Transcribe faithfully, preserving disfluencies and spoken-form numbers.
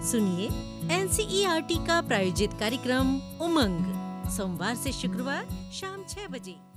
सुनिए एनसीईआरटी का प्रायोजित कार्यक्रम उमंग, सोमवार से शुक्रवार शाम छह बजे।